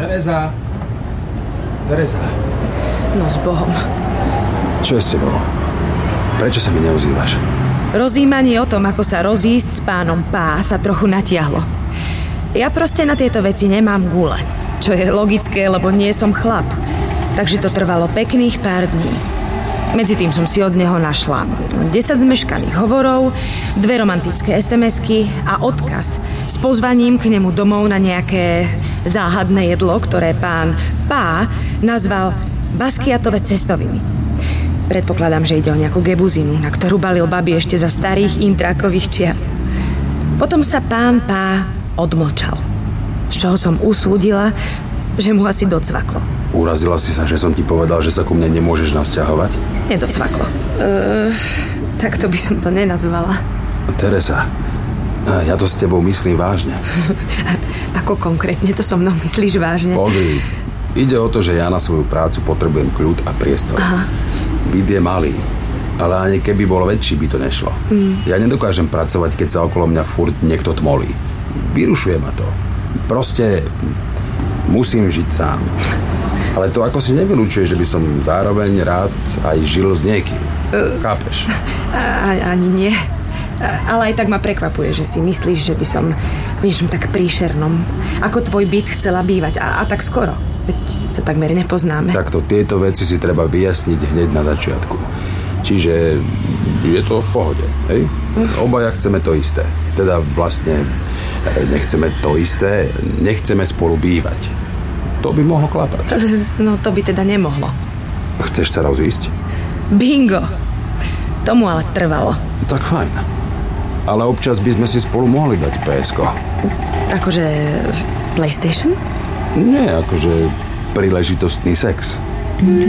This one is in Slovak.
Tereza. No s Bohom. Čo je s tebou? Prečo sa mi neozývaš? Rozímanie o tom, ako sa rozísť s pánom Pá, sa trochu natiahlo. Ja proste na tieto veci nemám gule. Čo je logické, lebo nie som chlap. Takže to trvalo pekných pár dní. Medzi tým som si od neho našla 10 zmeškaných hovorov, 2 romantické SMS-ky a odkaz s pozvaním k nemu domov na nejaké záhadné jedlo, ktoré pán Pá nazval Basquiatove cestoviny. Predpokladám, že ide o nejakú gebuzinu, na ktorú balil babi ešte za starých intrákových čias. Potom sa pán Pá odmlčal, z čoho som usúdila, že mu asi docvaklo. Urazila si sa, že som ti povedal, že sa ku mne nemôžeš nasťahovať? Nedocvaklo. Takto by som to nenazvala. Tereza, ja to s tebou myslím vážne. Ako konkrétne to so mnou myslíš vážne? Pozri, ide o to, že ja na svoju prácu potrebujem kľud a priestor. Aha. Byt je malý, ale ani keby bol väčší, by to nešlo. Ja nedokážem pracovať, keď sa okolo mňa furt niekto tmolí. Vyrušuje ma to. Proste musím žiť sám. Ale to ako si nevylučuje, že by som zároveň rád aj žil s niekým. Chápeš? Ani nie. Ale aj tak ma prekvapuje, že si myslíš, že by som v niečom tak príšernom, ako tvoj byt chcela bývať. A tak skoro. Veď sa takmer nepoznáme. Takto tieto veci si treba vyjasniť hneď na začiatku. Čiže je to v pohode, hej? Obaja chceme to isté. Teda vlastne nechceme to isté, nechceme spolu bývať. To by mohlo klapať. No to by teda nemohlo. Chceš sa rozísť? Bingo! Tomu ale trvalo. Tak fajn. Ale občas by sme si spolu mohli dať PSko. Akože PlayStation? Nie, akože príležitostný sex.